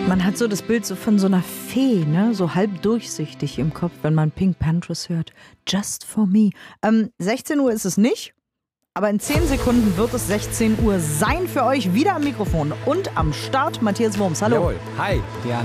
Man hat so das Bild so von so einer Fee, ne? So halb durchsichtig im Kopf, wenn man Pink Panthers hört. Just for me. 16 Uhr ist es nicht, aber in 10 Sekunden wird es 16 Uhr sein für euch. Wieder am Mikrofon und am Start Matthias Wurms. Hallo. Jawohl. Hi, Diane.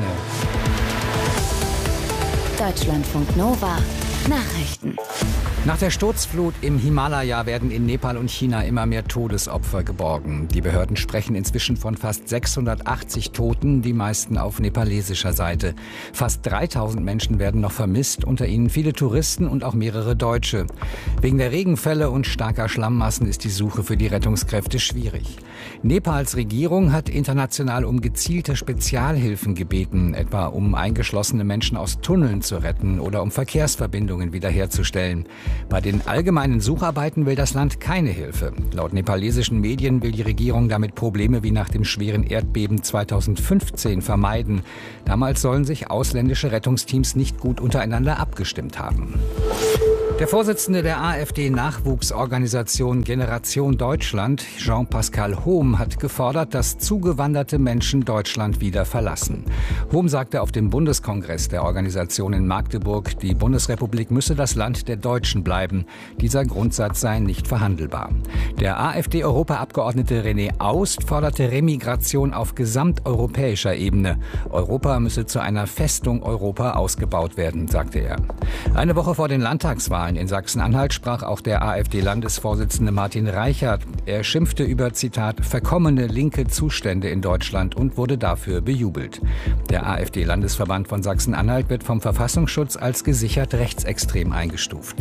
Deutschlandfunk Nova. Nachrichten. Nach der Sturzflut im Himalaya werden in Nepal und China immer mehr Todesopfer geborgen. Die Behörden sprechen inzwischen von fast 680 Toten, die meisten auf nepalesischer Seite. Fast 3000 Menschen werden noch vermisst, unter ihnen viele Touristen und auch mehrere Deutsche. Wegen der Regenfälle und starker Schlammmassen ist die Suche für die Rettungskräfte schwierig. Nepals Regierung hat international um gezielte Spezialhilfen gebeten, etwa um eingeschlossene Menschen aus Tunneln zu retten oder um Verkehrsverbindungen wiederherzustellen. Bei den allgemeinen Sucharbeiten will das Land keine Hilfe. Laut nepalesischen Medien will die Regierung damit Probleme wie nach dem schweren Erdbeben 2015 vermeiden. Damals sollen sich ausländische Rettungsteams nicht gut untereinander abgestimmt haben. Der Vorsitzende der AfD-Nachwuchsorganisation Generation Deutschland, Jean-Pascal Hohm, hat gefordert, dass zugewanderte Menschen Deutschland wieder verlassen. Hohm sagte auf dem Bundeskongress der Organisation in Magdeburg, die Bundesrepublik müsse das Land der Deutschen bleiben. Dieser Grundsatz sei nicht verhandelbar. Der AfD-Europaabgeordnete René Aust forderte Remigration auf gesamteuropäischer Ebene. Europa müsse zu einer Festung Europa ausgebaut werden, sagte er. Eine Woche vor den Landtagswahlen in Sachsen-Anhalt sprach auch der AfD-Landesvorsitzende Martin Reichert. Er schimpfte über, Zitat, verkommene linke Zustände in Deutschland und wurde dafür bejubelt. Der AfD-Landesverband von Sachsen-Anhalt wird vom Verfassungsschutz als gesichert rechtsextrem eingestuft.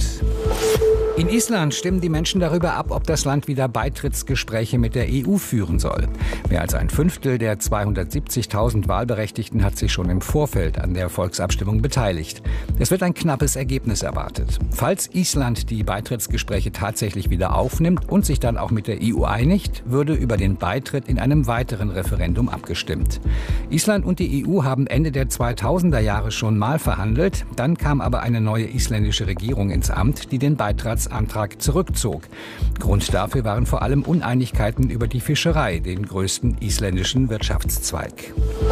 In Island stimmen die Menschen darüber ab, ob das Land wieder Beitrittsgespräche mit der EU führen soll. Mehr als ein Fünftel der 270.000 Wahlberechtigten hat sich schon im Vorfeld an der Volksabstimmung beteiligt. Es wird ein knappes Ergebnis erwartet. Falls Island die Beitrittsgespräche tatsächlich wieder aufnimmt und sich dann auch mit der EU einigt, würde über den Beitritt in einem weiteren Referendum abgestimmt. Island und die EU haben Ende der 2000er Jahre schon mal verhandelt. Dann kam aber eine neue isländische Regierung ins Amt, die den Beitrittsantrag zurückzog. Grund dafür waren vor allem Uneinigkeiten über die Fischerei, den größten isländischen Wirtschaftszweig.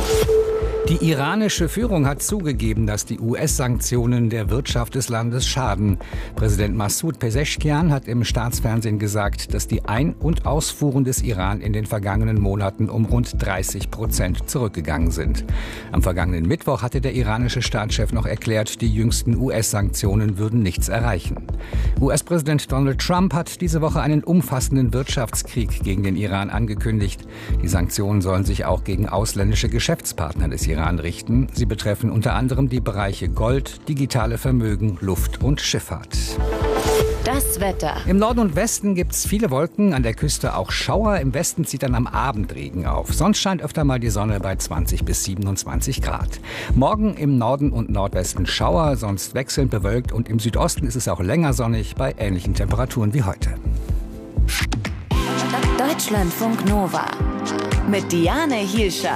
Die iranische Führung hat zugegeben, dass die US-Sanktionen der Wirtschaft des Landes schaden. Präsident Massoud Pezeshkian hat im Staatsfernsehen gesagt, dass die Ein- und Ausfuhren des Iran in den vergangenen Monaten um rund 30% zurückgegangen sind. Am vergangenen Mittwoch hatte der iranische Staatschef noch erklärt, die jüngsten US-Sanktionen würden nichts erreichen. US-Präsident Donald Trump hat diese Woche einen umfassenden Wirtschaftskrieg gegen den Iran angekündigt. Die Sanktionen sollen sich auch gegen ausländische Geschäftspartner des Iran richten. Sie betreffen unter anderem die Bereiche Gold, digitale Vermögen, Luft- und Schifffahrt. Das Wetter. Im Norden und Westen gibt es viele Wolken, an der Küste auch Schauer. Im Westen zieht dann am Abend Regen auf. Sonst scheint öfter mal die Sonne bei 20 bis 27 Grad. Morgen im Norden und Nordwesten Schauer, sonst wechselnd bewölkt. Und im Südosten ist es auch länger sonnig bei ähnlichen Temperaturen wie heute. Deutschlandfunk Nova. Mit Diane Hielscher.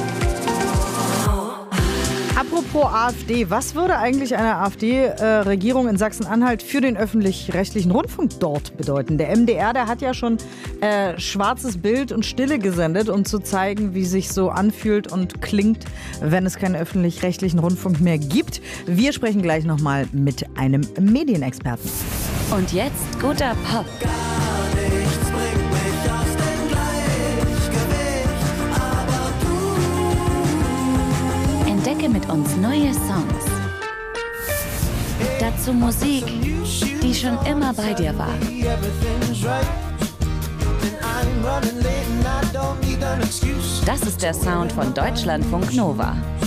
Apropos AfD, was würde eigentlich eine AfD-Regierung in Sachsen-Anhalt für den öffentlich-rechtlichen Rundfunk dort bedeuten? Der MDR, der hat ja schon schwarzes Bild und Stille gesendet, um zu zeigen, wie sich so anfühlt und klingt, wenn es keinen öffentlich-rechtlichen Rundfunk mehr gibt. Wir sprechen gleich nochmal mit einem Medienexperten. Und jetzt guter Pop. Entdecke mit uns neue Songs. Dazu Musik, die schon immer bei dir war. Das ist der Sound von Deutschlandfunk Nova.